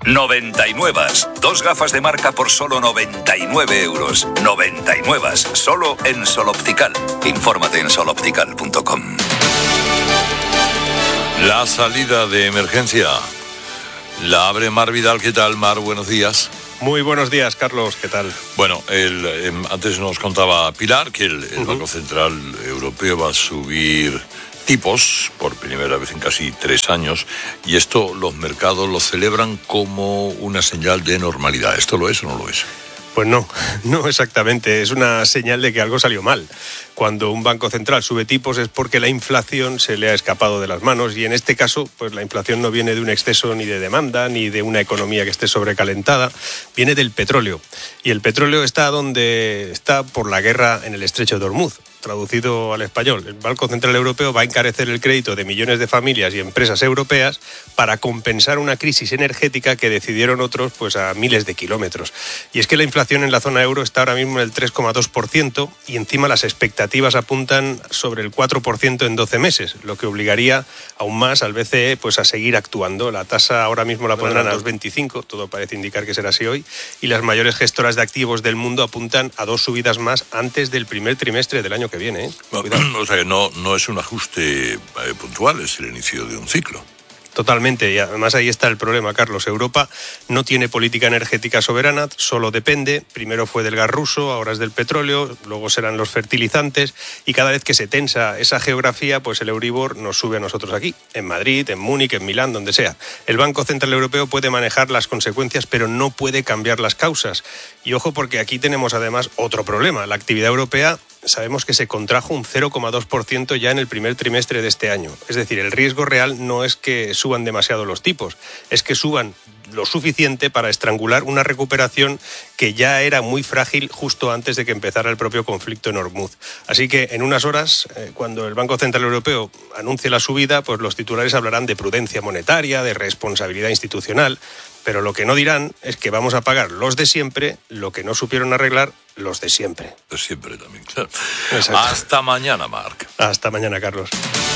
99. 2 gafas de marca por solo 99 euros. 99. Solo en Sol Optical. Infórmate en soloptical.com. La salida de emergencia la abre Mar Vidal. ¿Qué tal, Mar? Buenos días. Muy buenos días, Carlos. ¿Qué tal? Bueno, antes nos contaba Pilar que el Banco Central Europeo va a subir tipos por primera vez en casi 3 años, y esto los mercados lo celebran como una señal de normalidad. ¿Esto lo es o no lo es? Pues no exactamente. Es una señal de que algo salió mal. Cuando un banco central sube tipos es porque la inflación se le ha escapado de las manos, y en este caso, pues la inflación no viene de un exceso ni de demanda, ni de una economía que esté sobrecalentada, viene del petróleo. Y el petróleo está donde está por la guerra en el estrecho de Hormuz. Traducido al español, el Banco Central Europeo va a encarecer el crédito de millones de familias y empresas europeas para compensar una crisis energética que decidieron otros pues a miles de kilómetros. Y es que la inflación en la zona euro está ahora mismo en el 3,2%, y encima las expectativas apuntan sobre el 4% en 12 meses, lo que obligaría aún más al BCE pues a seguir actuando. La tasa ahora mismo la pondrán a 2,25, todo parece indicar que será así hoy, y las mayores gestoras de activos del mundo apuntan a 2 subidas más antes del primer trimestre del año que viene. O sea, no es un ajuste puntual, es el inicio de un ciclo. Totalmente, y además ahí está el problema, Carlos. Europa no tiene política energética soberana, solo depende. Primero fue del gas ruso, ahora es del petróleo, luego serán los fertilizantes, y cada vez que se tensa esa geografía, pues el Euribor nos sube a nosotros aquí, en Madrid, en Múnich, en Milán, donde sea. El Banco Central Europeo puede manejar las consecuencias, pero no puede cambiar las causas. Y ojo, porque aquí tenemos además otro problema. La actividad europea sabemos que se contrajo un 0,2% ya en el primer trimestre de este año. Es decir, el riesgo real no es que suban demasiado los tipos, es que suban lo suficiente para estrangular una recuperación que ya era muy frágil justo antes de que empezara el propio conflicto en Hormuz. Así que en unas horas, cuando el Banco Central Europeo anuncie la subida, pues los titulares hablarán de prudencia monetaria, de responsabilidad institucional, pero lo que no dirán es que vamos a pagar los de siempre lo que no supieron arreglar los de siempre. De siempre también, claro. Exacto. Hasta mañana, Marc. Hasta mañana, Carlos.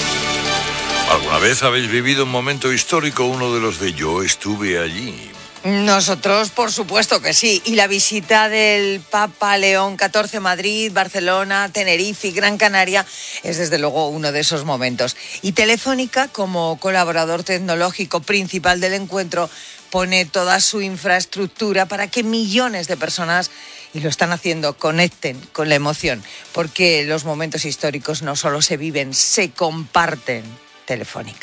¿Alguna vez habéis vivido un momento histórico, uno de los de Yo estuve allí? Nosotros, por supuesto que sí. Y la visita del Papa León XIV a Madrid, Barcelona, Tenerife y Gran Canaria es desde luego uno de esos momentos. Y Telefónica, como colaborador tecnológico principal del encuentro, pone toda su infraestructura para que millones de personas, y lo están haciendo, conecten con la emoción. Porque los momentos históricos no solo se viven, se comparten. Telefónica.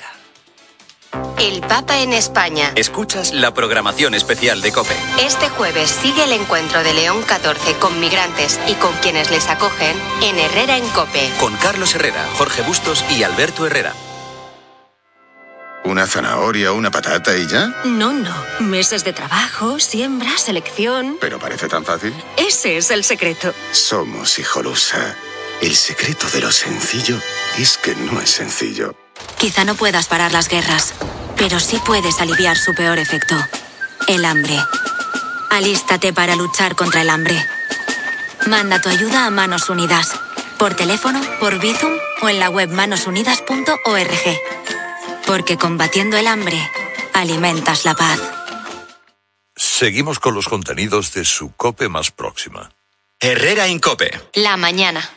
El Papa en España. Escuchas la programación especial de COPE. Este jueves sigue el encuentro de León XIV con migrantes y con quienes les acogen en Herrera en COPE. Con Carlos Herrera, Jorge Bustos y Alberto Herrera. ¿Una zanahoria, una patata y ya? No. Meses de trabajo, siembra, selección. ¿Pero parece tan fácil? Ese es el secreto. Somos Hijolusa. El secreto de lo sencillo es que no es sencillo. Quizá no puedas parar las guerras, pero sí puedes aliviar su peor efecto, el hambre. Alístate para luchar contra el hambre. Manda tu ayuda a Manos Unidas, por teléfono, por Bizum o en la web manosunidas.org. Porque combatiendo el hambre, alimentas la paz. Seguimos con los contenidos de su COPE más próxima. Herrera en COPE. La mañana.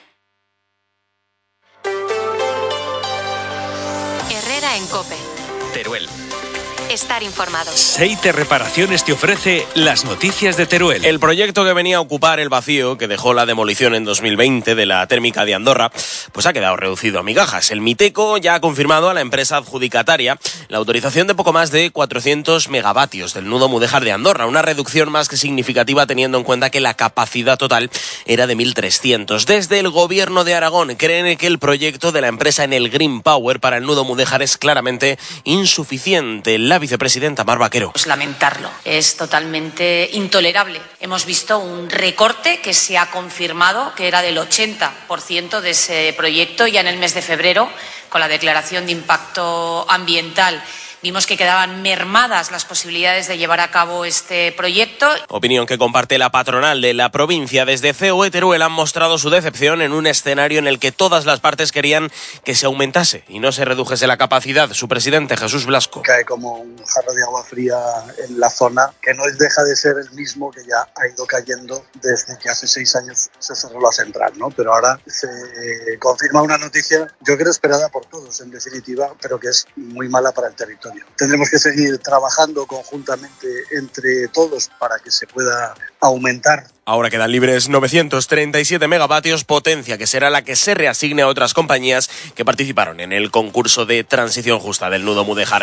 Herrera en COPE. Teruel. Estar informado. Seite Reparaciones te ofrece las noticias de Teruel. El proyecto que venía a ocupar el vacío que dejó la demolición en 2020 de la térmica de Andorra, pues ha quedado reducido a migajas. El Miteco ya ha confirmado a la empresa adjudicataria la autorización de poco más de 400 megavatios del nudo Mudéjar de Andorra, una reducción más que significativa teniendo en cuenta que la capacidad total era de 1.300. Desde el gobierno de Aragón creen que el proyecto de la empresa en el Green Power para el nudo Mudéjar es claramente insuficiente. La vicepresidenta Mar Vaquero. Pues lamentarlo, es totalmente intolerable. Hemos visto un recorte que se ha confirmado, que era del 80% de ese proyecto ya en el mes de febrero, con la declaración de impacto ambiental vimos que quedaban mermadas las posibilidades de llevar a cabo este proyecto. Opinión que comparte la patronal de la provincia. Desde COE Teruel han mostrado su decepción en un escenario en el que todas las partes querían que se aumentase y no se redujese la capacidad. Su presidente, Jesús Blasco. Cae como un jarro de agua fría en la zona, que no deja de ser el mismo que ya ha ido cayendo desde que hace 6 años se cerró la central, ¿no? Pero ahora se confirma una noticia, yo creo esperada por todos, en definitiva, pero que es muy mala para el territorio. Tendremos que seguir trabajando conjuntamente entre todos para que se pueda aumentar. Ahora quedan libres 937 megavatios, potencia que será la que se reasigne a otras compañías que participaron en el concurso de transición justa del nudo Mudéjar.